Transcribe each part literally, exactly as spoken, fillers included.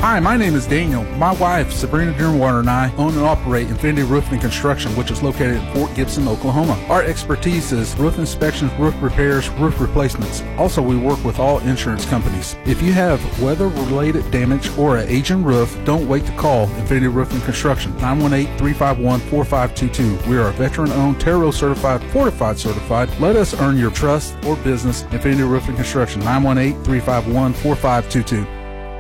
Hi, my name is Daniel. My wife, Sabrina Dearwater, and I own and operate Infinity Roofing and Construction, which is located in Fort Gibson, Oklahoma. Our expertise is roof inspections, roof repairs, roof replacements. Also, we work with all insurance companies. If you have weather-related damage or an aging roof, don't wait to call Infinity Roofing and Construction, nine one eight, three five one, four five two two. We are a veteran-owned, Terro certified, fortified certified. Let us earn your trust or business. Infinity Roofing and Construction, nine one eight, three five one, four five two two.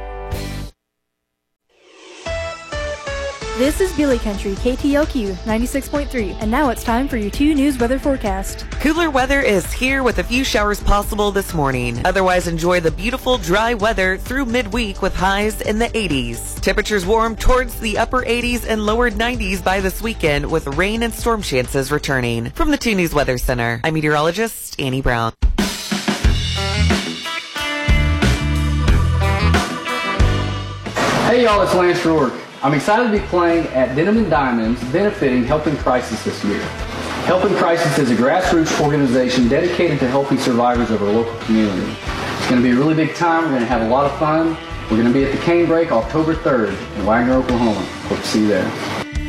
This is Billy Country, K T L Q ninety-six point three, and now it's time for your two News weather forecast. Cooler weather is here with a few showers possible this morning. Otherwise, enjoy the beautiful dry weather through midweek with highs in the eighties. Temperatures warm towards the upper eighties and lower nineties by this weekend with rain and storm chances returning. From the two News Weather Center, I'm meteorologist Annie Brown. Hey y'all, it's Lance Rourke. I'm excited to be playing at Denim and Diamonds, benefiting Helping Crisis this year. Helping Crisis is a grassroots organization dedicated to helping survivors of our local community. It's going to be a really big time. We're going to have a lot of fun. We're going to be at the Cane Break October third in Wagner, Oklahoma. Hope to see you there.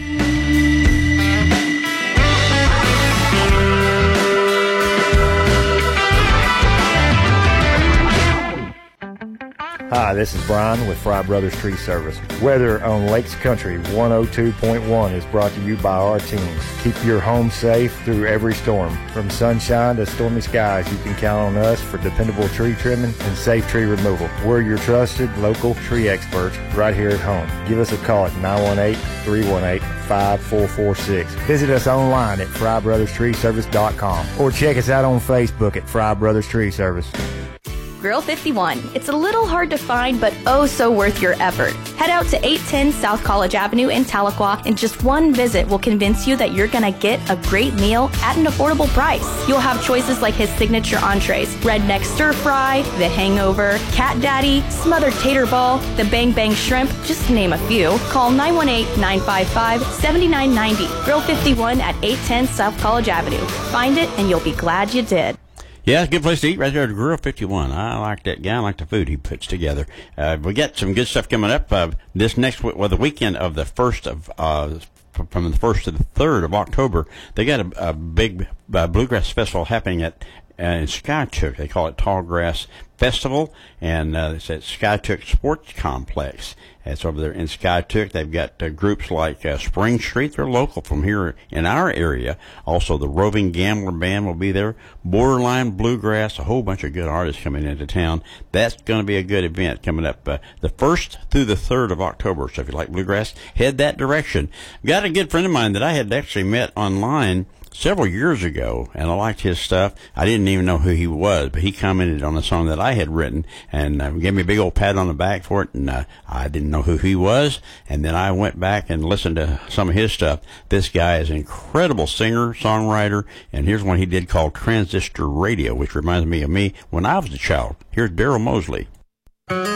Hi, this is Brian with Fry Brothers Tree Service. Weather on Lakes Country one oh two point one is brought to you by our teams. Keep your home safe through every storm. From sunshine to stormy skies, you can count on us for dependable tree trimming and safe tree removal. We're your trusted local tree experts right here at home. Give us a call at nine one eight, three one eight, five four four six. Visit us online at fry brothers tree service dot com or check us out on Facebook at Fry Brothers Tree Service. Grill fifty-one. It's a little hard to find, but oh so worth your effort. Head out to eight ten South College Avenue in Tahlequah, and just one visit will convince you that you're gonna get a great meal at an affordable price. You'll have choices like his signature entrees, redneck stir fry, the hangover, cat daddy, smothered tater ball, the bang bang shrimp, just to name a few. Call nine one eight, nine five five, seven nine nine zero. Grill fifty-one at eight ten South College Avenue. Find it and you'll be glad you did. Yeah, it's a good place to eat right there at Grill fifty-one. I like that guy. I like the food he puts together. Uh, we got some good stuff coming up uh, this next week, well, the weekend of the first of, uh, from the first to the third of October. They got a, a big uh, bluegrass festival happening at uh, in Skytook. They call it Tallgrass Festival, and uh, it's at Skytook Sports Complex. It's over there in Skytook. They've got uh, groups like uh, Spring Street. They're local from here in our area. Also, the Roving Gambler Band will be there. Borderline Bluegrass, a whole bunch of good artists coming into town. That's going to be a good event coming up uh, the first through the third of October. So if you like bluegrass, head that direction. Got a good friend of mine that I had actually met online several years ago, and I liked his stuff. I didn't even know who he was, but he commented on a song that I had written and uh, gave me a big old pat on the back for it, and uh, I didn't know who he was. And then I went back and listened to some of his stuff. This guy is an incredible singer, songwriter, and here's one he did called Transistor Radio, which reminds me of me when I was a child. Here's Daryl Mosley.